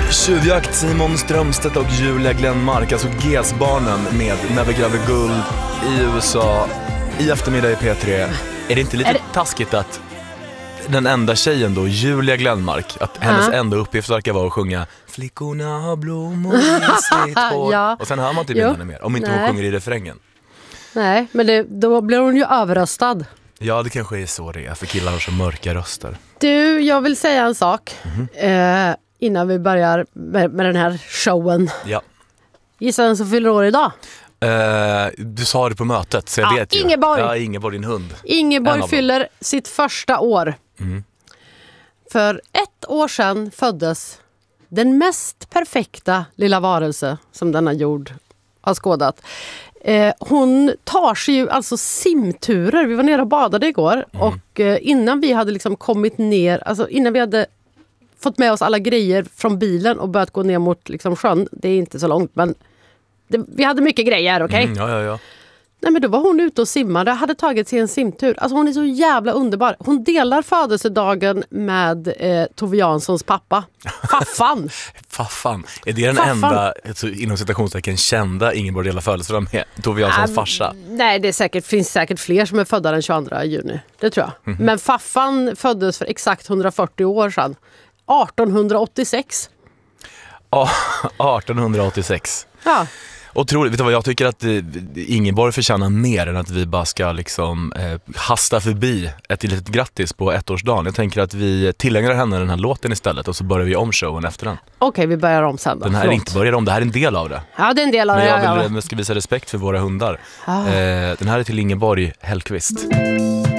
Tjuvjakt, Simon Strömstedt och Julia Glenmark, alltså GES-barnen med När vi gräver guld i USA i eftermiddag i P3. Är det inte lite taskigt att den enda tjejen då, Julia Glenmark, att hennes enda uppgift verkar vara att sjunga Flickorna har blommor i sitt hår. Ja. Och sen hör man typ inte mer, om inte hon sjunger i refrängen. Nej, men då blir hon ju överröstad. Ja, det kanske är så det är, för killar har så mörka röster. Du, jag vill säga en sak innan vi börjar med den här showen. Ja. Gissa vem som fyller år idag? Du sa det på mötet, så jag vet ju. Ingeborg. Ja, Ingeborg, din hund. Ingeborg fyller sitt första år. För 1 år sedan föddes den mest perfekta lilla varelse som denna jord har skådat. Hon tar sig ju alltså simturer. Vi var nere och badade igår och innan vi hade liksom kommit ner, alltså innan vi hade fått med oss alla grejer från bilen och börjat gå ner mot liksom sjön, det är inte så långt, men vi hade mycket grejer, okej? Ja. Nej, men då var hon ute och simmade, hade tagit sig en simtur. Alltså hon är så jävla underbar. Hon delar födelsedagen med Tove Janssons pappa. Faffan. Faffan. Är det den enda, alltså, inom citationstecken, kända Ingeborg delar födelsedag med Tove Janssons farsa? Nej, det finns säkert fler som är födda den 22 juni. Det tror jag. Men Faffan föddes för exakt 140 år sedan. 1886. Ja, 1886. Ja. Otroligt. Vet du vad, jag tycker att Ingeborg förtjänar mer än att vi bara ska liksom hasta förbi ett litet grattis på 1-årsdagen. Jag tänker att vi tillägnar henne den här låten istället och så börjar vi om showen efter den. Okej, vi börjar om sen då. Den här är inte börjar om, det här är en del av det. Ja, det är en del av det. Men jag ska visa respekt för våra hundar. Den här är till Ingeborg Hellqvist.